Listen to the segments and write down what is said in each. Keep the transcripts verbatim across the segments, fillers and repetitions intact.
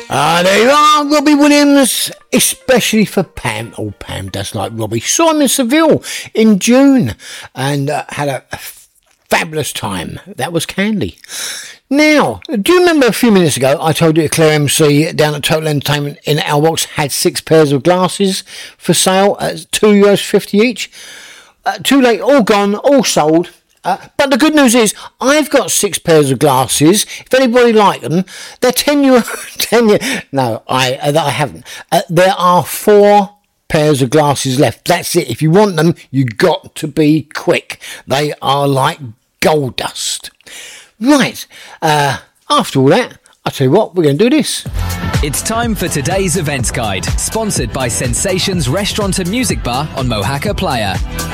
Ah, there you are, Robbie Williams, especially for Pam. Oh, Pam does like Robbie. Saw him in Seville in June and uh, had a, a fabulous time. That was Candy. Now, do you remember a few minutes ago I told you Claire M C down at Total Entertainment in Albox had six pairs of glasses for sale at two euros fifty each? Uh, too late, all gone, all sold. Uh, but the good news is, I've got six pairs of glasses. If anybody like them, they're ten euro. ten euro. No, I uh, I haven't. Uh, there are four pairs of glasses left. That's it. If you want them, you got to be quick. They are like gold dust. Right. Uh, after all that, I'll tell you what, we're going to do this. It's time for today's events guide, sponsored by Sensations Restaurant and Music Bar on Mohaca Playa.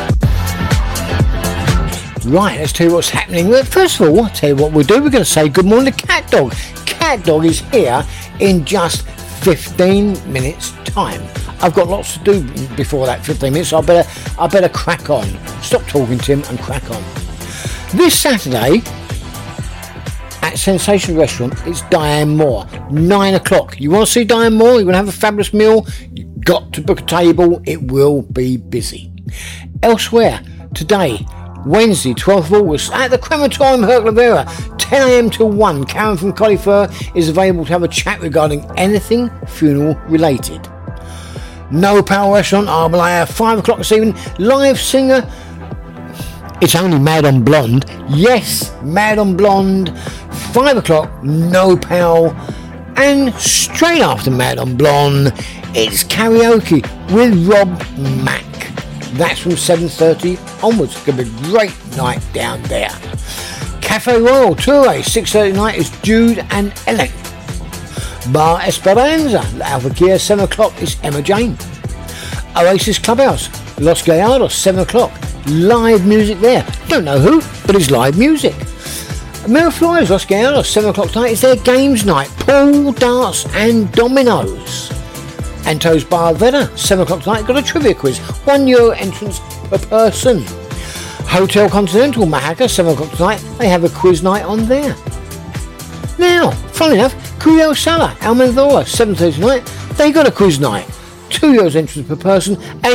Right, let's tell you what's happening. First of all, I'll tell you what we'll do. We're going to say good morning to Cat Dog. Cat Dog is here in just fifteen minutes time. I've got lots to do before that fifteen minutes, so I better, I better crack on. Stop talking to him and crack on. This Saturday at Sensation Restaurant, it's Diane Moore, nine o'clock. You want to see Diane Moore? You want to have a fabulous meal? You've got to book a table. It will be busy. Elsewhere, today, Wednesday, twelfth of August, at the Crematorium Herculaneum, ten a.m. till one. Karen from Collifer is available to have a chat regarding anything funeral related. No Power Restaurant, Arbalaya, five o'clock this evening. Live singer, it's only Mad on Blonde. Yes, Mad on Blonde. five o'clock, No Power. And straight after Mad on Blonde, it's karaoke with Rob Mack. That's from seven thirty onwards. It's going to be a great night down there. Cafe Royal, Toure, six thirty night is Jude and Ellen. Bar Esperanza, Alpha Gear, seven o'clock is Emma Jane. Oasis Clubhouse, Los Gallardos, seven o'clock. Live music there. Don't know who, but it's live music. Miraflores, Los Gallardos, seven o'clock tonight is their games night. Pool, darts and dominoes. Anto's Bar Veda, seven o'clock tonight, got a trivia quiz. One euro entrance per person. Hotel Continental, Mohaca, seven o'clock tonight, they have a quiz night on there. Now, funny enough, Curiel Sala, Almendora, seven thirty tonight, they got a quiz night. Two euros entrance per person. And